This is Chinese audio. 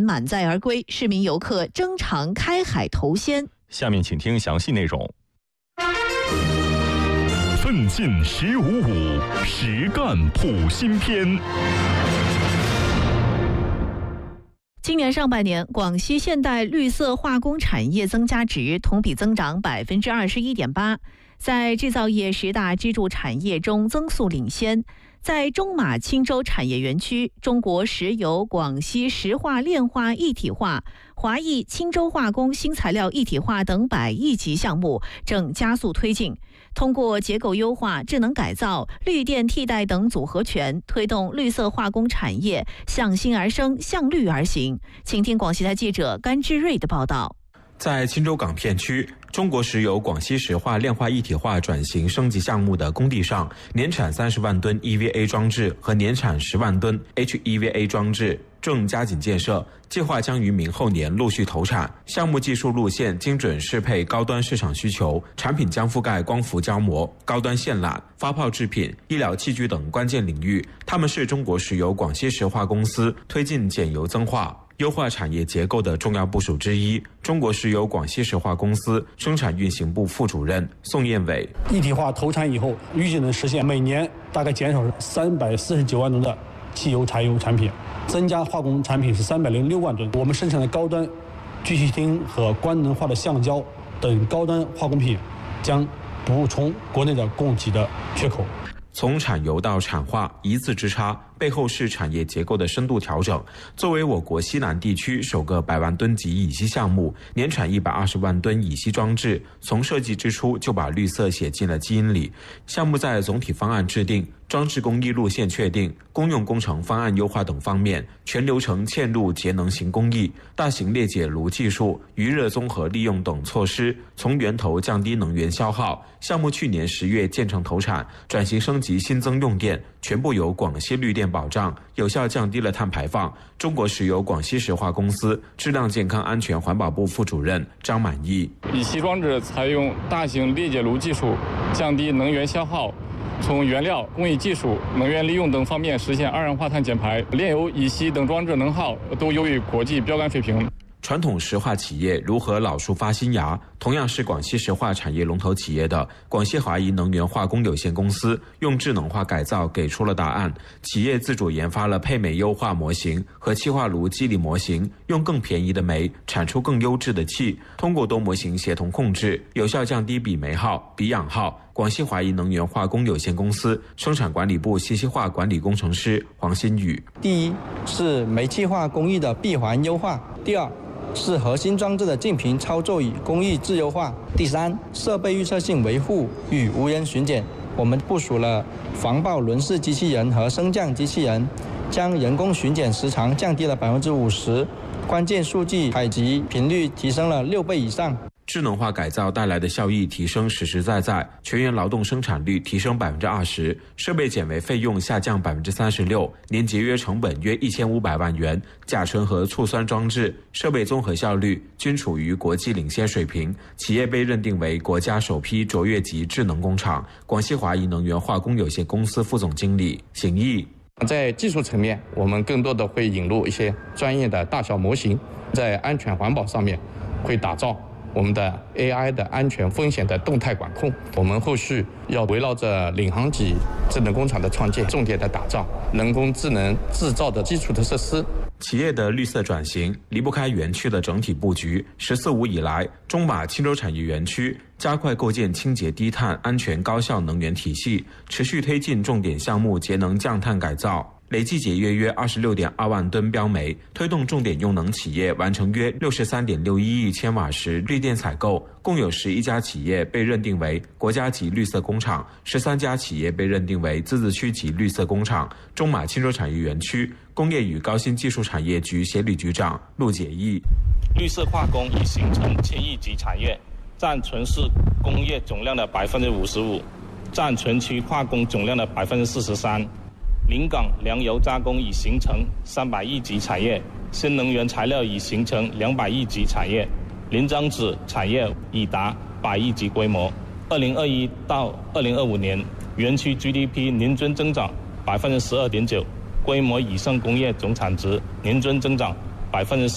满载而归，市民游客争尝开海头鲜。 下面请听详细内容。 奋进1055，实干普新篇。 今年上半年，广西现代绿色化工产业增加值同比增长21.8%，在制造业10大支柱产业中增速领先。在中马青州产业园区，中国石油广西石化炼化一体化、华谊青州化工新材料一体化等100亿级项目正加速推进。通过结构优化、智能改造、绿电替代等组合拳，推动绿色化工产业向新而生、向绿而行。请听广西台记者甘志瑞的报道。 在青州港片区，中国石油广西石化炼化一体化转型升级项目的工地上，年产30万吨 EVA 装置和年产10万吨 HEVA 装置正加紧建设，计划将于明后年陆续投产。项目技术路线精准适配高端市场需求，产品将覆盖光伏胶膜、高端线缆、发泡制品、医疗器具等关键领域。他们是中国石油广西石化公司推进减油增化、优化产业结构的重要部署之一。中国石油广西石化公司生产运行部副主任宋彦伟： 一体化投产以后，预计能实现每年大概减少349万吨的汽油、柴油产品，增加化工产品是306万吨。我们生产的高端聚气厅和光能化的橡胶等高端化工品将补充国内的供给的缺口。 从产油到产化一字之差，背后是产业结构的深度调整。作为我国西南地区首个100万吨级乙烯项目，年产120万吨乙烯装置，从设计之初就把绿色写进了基因里。项目在总体方案制定、装置工艺路线确定、公用工程方案优化等方面，全流程嵌入节能型工艺、大型裂解炉技术、余热综合利用等措施，从源头降低能源消耗。项目去年10月建成投产，转型升级新增用电，全部由广西绿电保障，有效降低了碳排放。中国石油广西石化公司质量健康安全环保部副主任张满意： 乙烯装置采用大型裂解炉技术，降低能源消耗，从原料、工艺技术、能源利用等方面实现二氧化碳减排，炼油、乙烯等装置能耗都优于国际标杆水平。 传统石化企业如何老树发新芽？同样是广西石化产业龙头企业的广西华谊能源化工有限公司，用智能化改造给出了答案。企业自主研发了配煤优化模型和气化炉机理模型，用更便宜的煤产出更优质的气，通过多模型协同控制，有效降低比煤耗、比氧耗。广西华谊能源化工有限公司生产管理部信息化管理工程师黄新宇： 第一是煤气化工艺的闭环优化，第二是核心装置的净频操作与工艺自优化，第三，设备预测性维护与无人巡检。我们部署了防爆轮式机器人和升降机器人，将人工巡检时长降低了50%，关键数据采集频率提升了6倍以上。 智能化改造带来的效益提升实实在在，全员劳动生产率提升20%，设备减为费用下降36%，年节约成本约1500万元。甲醇和醋酸装置设备综合效率均处于国际领先水平，企业被认定为国家首批卓越级智能工厂。广西华谊能源化工有限公司副总经理邢毅： 在技术层面，我们更多的会引入一些专业的大小模型，在安全环保上面会打造我们的 AI 的安全风险的动态管控。我们后续要围绕着领航级智能工厂的创建，重点的打造人工智能制造的基础的设施。 企业的绿色转型离不开园区的整体布局。“14·5”以来，中马青州产业园区加快构建清洁低碳、安全高效能源体系，持续推进重点项目节能降碳改造，累计节约26.2万吨标煤，推动重点用能企业完成约63.61亿千瓦时绿电采购。共有11家企业被认定为国家级绿色工厂，13家企业被认定为自治区级绿色工厂。中马青州产业园区工业与高新技术产业局协理局长陆解义： 绿色化工已形成1000亿级产业，占全市工业总量的55%，占全区化工总量的43%。临港粮油加工已形成300亿级产业，新能源材料已形成200亿级产业，临江子产业已达100亿级规模。2021到2025年，园区 GDP 年均增长12.9%，规模以上工业总产值年均增长10%。